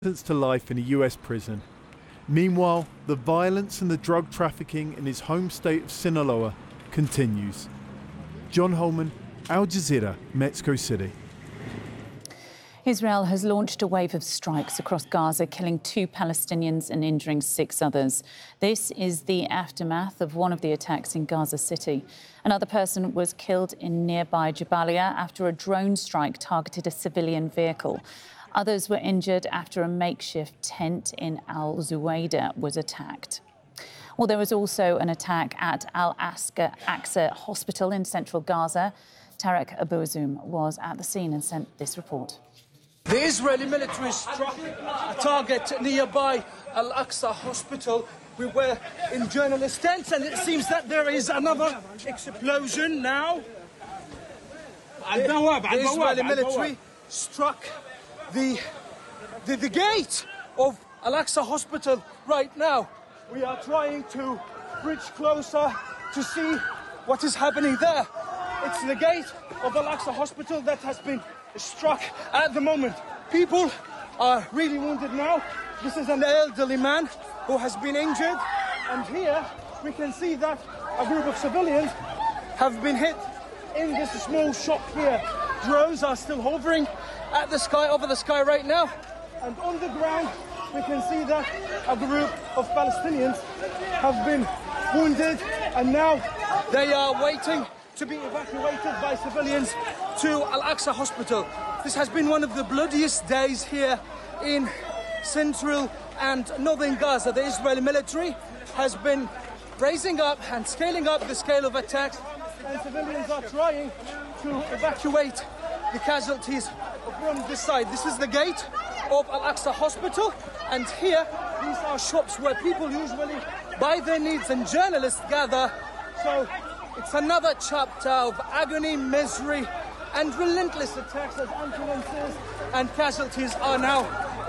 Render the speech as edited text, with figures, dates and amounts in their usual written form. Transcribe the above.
Sentenced to life in a US prison. Meanwhile, the violence and the drug trafficking in his home state of Sinaloa continues. John Holman, Al Jazeera, Mexico City. Israel has launched a wave of strikes across Gaza, killing 2 Palestinians and injuring 6 others. This is the aftermath of one of the attacks in Gaza City. Another person was killed in nearby Jabalia after a drone strike targeted a civilian vehicle. Others were injured after a makeshift tent in Al Zuwaydah was attacked. Well, there was also an attack at Al-Aqsa Hospital in central Gaza. Tarek Abouzoum was at the scene and sent this report. The Israeli military struck a target nearby Al-Aqsa Hospital. We were in journalist tents, and it seems that there is another explosion now. The Israeli military struck the gate of Al-Aqsa Hospital right now. We are trying to bridge closer to see what is happening there. It's the gate of Al-Aqsa Hospital that has been struck at the moment. People are really wounded now. This is an elderly man who has been injured. And here we can see that a group of civilians have been hit in this small shop here. Drones are still hovering at the sky, over the sky right now. And on the ground, we can see that a group of Palestinians have been wounded, and now they are waiting to be evacuated by civilians to Al-Aqsa Hospital. This has been one of the bloodiest days here in central and northern Gaza. The Israeli military has been raising up and scaling up the scale of attacks, and civilians are trying to evacuate the casualties from this side. This is the gate of Al-Aqsa Hospital, and here these are shops where people usually buy their needs and journalists gather. So it's another chapter of agony, misery, and relentless attacks as ambulances and casualties are now